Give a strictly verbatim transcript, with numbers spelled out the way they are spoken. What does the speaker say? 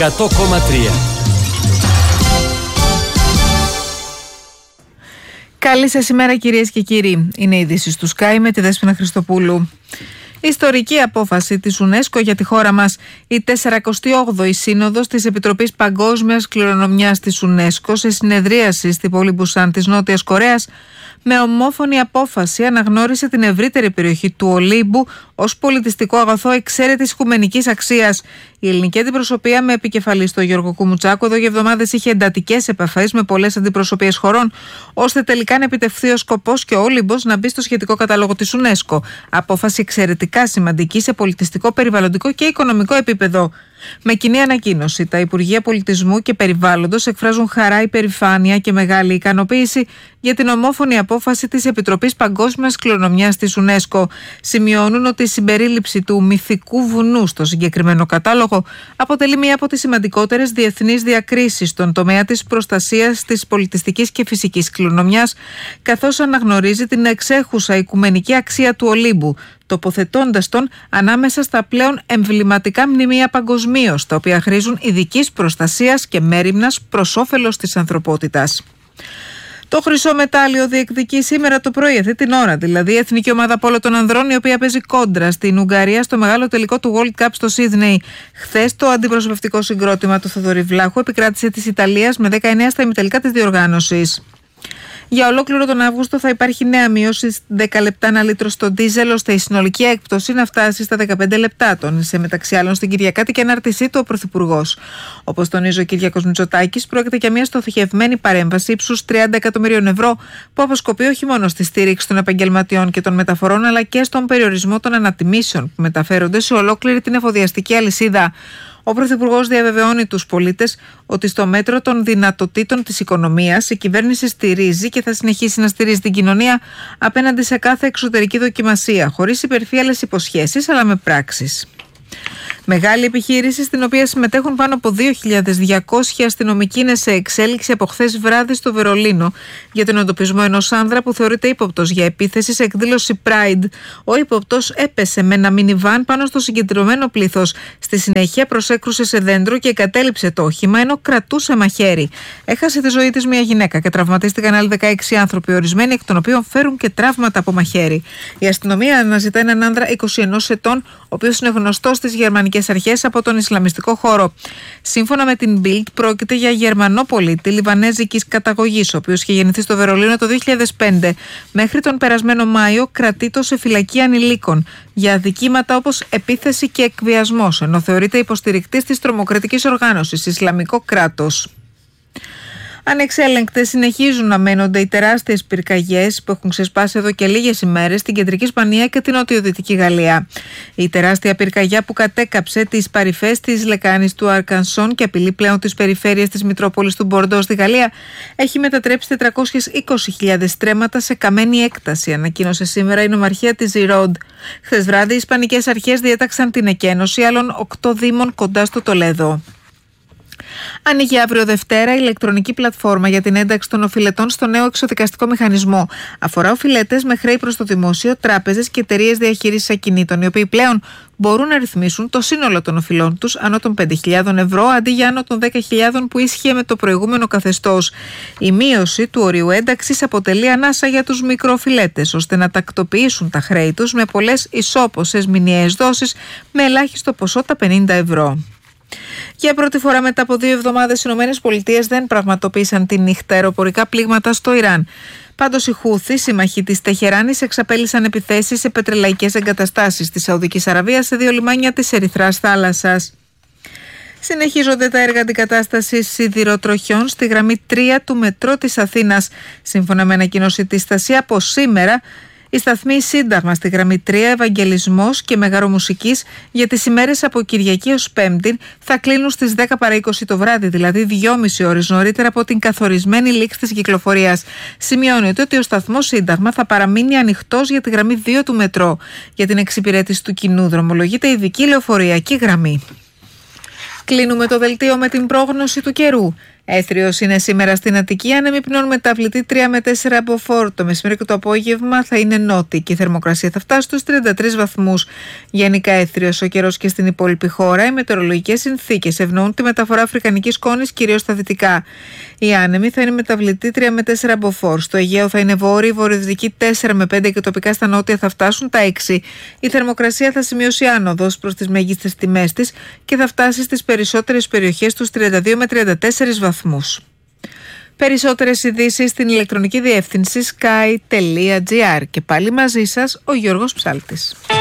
εκατό κόμμα τρία. Καλή σας ημέρα κυρίες και κύριοι. Είναι οι ειδήσεις του Sky με τη Δέσποινα Χριστοπούλου. Ιστορική απόφαση της UNESCO για τη χώρα μας. Η τεσσαρακοστή όγδοη Σύνοδος της Επιτροπής Παγκόσμιας Κληρονομιάς της UNESCO σε συνεδρίαση στη πόλη Μπουσάν της Νότιας Κορέας με ομόφωνη απόφαση αναγνώρισε την ευρύτερη περιοχή του Ολύμπου ως πολιτιστικό αγαθό εξαίρετης οικουμενικής αξίας. Η ελληνική αντιπροσωπεία με επικεφαλή στο Γιώργο Κουμουτσάκο εδώ για εβδομάδες είχε εντατικές επαφές με πολλές αντιπροσωπείες χωρών, ώστε τελικά να επιτευχθεί ο σκοπός και ο Όλυμπος να μπει στο σχετικό κατάλογο της UNESCO. Απόφαση εξαιρετικά σημαντική σε πολιτιστικό, περιβαλλοντικό και οικονομικό επίπεδο. Με κοινή ανακοίνωση, τα Υπουργεία Πολιτισμού και Περιβάλλοντος εκφράζουν χαρά, υπερηφάνεια και μεγάλη ικανοποίηση για την ομόφωνη απόφαση της Επιτροπής Παγκόσμιας Κληρονομιάς της UNESCO. Σημειώνουν ότι η συμπερίληψη του μυθικού βουνού στο συγκεκριμένο κατάλογο αποτελεί μία από τις σημαντικότερες διεθνείς διακρίσεις στον τομέα της προστασίας της πολιτιστικής και φυσικής κληρονομιάς, καθώς αναγνωρίζει την εξέχουσα οικουμενική αξία του Ολύμπου, τοποθετώντας τον ανάμεσα στα πλέον εμβληματικά μνημεία παγκοσμίως, τα οποία χρήζουν ειδικής προστασίας και μέριμνας προς όφελος της ανθρωπότητας. Το χρυσό μετάλλιο διεκδικεί σήμερα το πρωί, αυτή την ώρα δηλαδή, η Εθνική Ομάδα Πόλο των Ανδρών, η οποία παίζει κόντρα στην Ουγγαρία στο μεγάλο τελικό του World Cup στο Σίδνεϊ. Χθες το αντιπροσωπευτικό συγκρότημα του Θοδωρή Βλάχου επικράτησε της Ιταλίας με δεκαεννέα στα ημιτελικά της διοργάνωσης. Για ολόκληρο τον Αύγουστο θα υπάρχει νέα μείωση δέκα λεπτά ένα λίτρο στο ντίζελ, ώστε η συνολική έκπτωση να φτάσει στα δεκαπέντε λεπτά, τόνισε μεταξύ άλλων στην Κυριακάτικη ανάρτησή του ο Πρωθυπουργός. Όπως τονίζει ο Κυριάκος Μητσοτάκης, πρόκειται για μια στοχευμένη παρέμβαση ύψους τριάντα εκατομμυρίων ευρώ που αποσκοπεί όχι μόνο στη στήριξη των επαγγελματιών και των μεταφορών, αλλά και στον περιορισμό των ανατιμήσεων που μεταφέρονται σε ολόκληρη την εφοδιαστική αλυσίδα. Ο Πρωθυπουργός διαβεβαιώνει τους πολίτες ότι στο μέτρο των δυνατοτήτων της οικονομίας η κυβέρνηση στηρίζει και θα συνεχίσει να στηρίζει την κοινωνία απέναντι σε κάθε εξωτερική δοκιμασία, χωρίς υπερφύαλες υποσχέσεις αλλά με πράξεις. Μεγάλη επιχείρηση στην οποία συμμετέχουν πάνω από δύο χιλιάδες διακόσιοι αστυνομικοί είναι σε εξέλιξη από χθες βράδυ στο Βερολίνο για τον εντοπισμό ενός άνδρα που θεωρείται ύποπτος για επίθεση σε εκδήλωση Pride. Ο ύποπτος έπεσε με ένα μινιβάν πάνω στο συγκεντρωμένο πλήθος. Στη συνέχεια προσέκρουσε σε δέντρο και κατέληψε το όχημα ενώ κρατούσε μαχαίρι. Έχασε τη ζωή της μια γυναίκα και τραυματίστηκαν άλλοι δεκαέξι άνθρωποι, ορισμένοι εκ των οποίων φέρουν και τραύματα από μαχαίρι. Η αστυνομία αναζητά έναν άνδρα είκοσι ενός ετών, ο οποίος είναι γνωστός στις γερμανικές αρχές από τον Ισλαμιστικό χώρο. Σύμφωνα με την Bild, πρόκειται για Γερμανό πολίτη λιβανέζικης καταγωγής, ο οποίος είχε γεννηθεί στο Βερολίνο το δύο χιλιάδες πέντε. Μέχρι τον περασμένο Μάιο κρατείτο σε φυλακή ανηλίκων για αδικήματα όπως επίθεση και εκβιασμός, ενώ θεωρείται υποστηρικτής της τρομοκρατικής οργάνωσης Ισλαμικό κράτος. Ανεξέλεγκτες συνεχίζουν να μένονται οι τεράστιες πυρκαγιές που έχουν ξεσπάσει εδώ και λίγες ημέρες στην κεντρική Ισπανία και την νοτιοδυτική Γαλλία. Η τεράστια πυρκαγιά που κατέκαψε τις παρυφές της λεκάνης του Αρκανσόν και απειλεί πλέον τις περιφέρειες της Μητρόπολης του Μπορντό στη Γαλλία έχει μετατρέψει τετρακόσιες είκοσι χιλιάδες στρέμματα σε καμένη έκταση, ανακοίνωσε σήμερα η νομαρχία της Ζιρόντ. Χθες βράδυ οι Ισπανικές αρχές διέταξαν την εκένωση άλλων οκτώ δήμων κοντά στο Τολέδο. Ανοίγει αύριο Δευτέρα η ηλεκτρονική πλατφόρμα για την ένταξη των οφειλετών στο νέο εξοδικαστικό μηχανισμό. Αφορά οφειλέτες με χρέη προς το δημόσιο, τράπεζες και εταιρείες διαχείρισης ακινήτων, οι οποίοι πλέον μπορούν να ρυθμίσουν το σύνολο των οφειλών τους άνω των πέντε χιλιάδες ευρώ αντί για άνω των δέκα χιλιάδες που ίσχυε με το προηγούμενο καθεστώς. Η μείωση του ορίου ένταξης αποτελεί ανάσα για τους μικροοφειλέτες, ώστε να τακτοποιήσουν τα χρέη τους με πολλές ισόποσες μηνιαίες δόσεις με ελάχιστο ποσό τα πενήντα ευρώ. Για πρώτη φορά μετά από δύο εβδομάδες οι ΗΠΑ δεν πραγματοποίησαν τη νύχτα αεροπορικά πλήγματα στο Ιράν. Πάντως οι Χούθοι, σύμμαχοι της Τεχεράνης, εξαπέλυσαν επιθέσεις σε πετρελαϊκές εγκαταστάσεις της Σαουδικής Αραβίας σε δύο λιμάνια της Ερυθράς θάλασσας. Συνεχίζονται τα έργα αντικατάστασης σιδηροτροχιών στη γραμμή τρία του μετρό της Αθήνας. Σύμφωνα με ανακοίνωση της Στασία, από σήμερα οι σταθμοί Σύνταγμα στη γραμμή τρία, Ευαγγελισμός και Μεγαρομουσικής για τις ημέρες από Κυριακή ως Πέμπτη θα κλείνουν στις δέκα παρά είκοσι το βράδυ, δηλαδή δυόμιση ώρες νωρίτερα από την καθορισμένη λήξη της κυκλοφορίας. Σημειώνεται ότι ο σταθμός Σύνταγμα θα παραμείνει ανοιχτός για τη γραμμή δύο του μετρό. Για την εξυπηρέτηση του κοινού δρομολογείται ειδική λεωφορειακή γραμμή. Κλείνουμε το δελτίο με την πρόγνωση του καιρού. Έθριος είναι σήμερα στην Αττική, άνεμοι πνέουν μεταβλητή τρία με τέσσερα από φόρ. Το μεσημέρι και το απόγευμα θα είναι νότιοι και η θερμοκρασία θα φτάσει στους τριάντα τρεις βαθμούς. Γενικά έθριος ο καιρός και στην υπόλοιπη χώρα. Οι μετεωρολογικές συνθήκες ευνοούν τη μεταφορά αφρικανικής σκόνης κυρίως στα δυτικά. Οι άνεμοι θα είναι μεταβλητή τρία με τέσσερα από φόρ. Στο Αιγαίο θα είναι βόρειοι, βορειοδυτική τέσσερα με πέντε και τοπικά στα νότια θα φτάσουν τα έξι. Η θερμοκρασία θα σημειώσει άνοδος προς τις μέγιστες τιμές της και θα φτάσει στις περισσότερες περιοχές τους τριάντα δύο με τριάντα τέσσερα βαθμούς. Περισσότερες ειδήσεις στην ηλεκτρονική διεύθυνση sky τελεία gr. Και πάλι μαζί σας ο Γιώργος Ψάλτης.